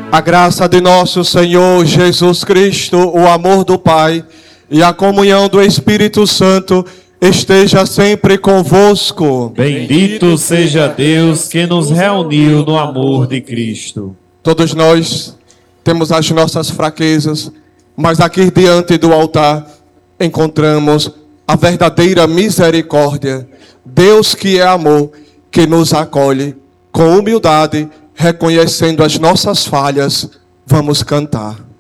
A graça de nosso Senhor Jesus Cristo, o amor do Pai e a comunhão do Espírito Santo esteja sempre convosco. Bendito seja Deus que nos reuniu no amor de Cristo. Todos nós temos as nossas fraquezas, mas aqui diante do altar encontramos a verdadeira misericórdia. Deus que é amor, que nos acolhe com humildade, reconhecendo as nossas falhas. Vamos cantar.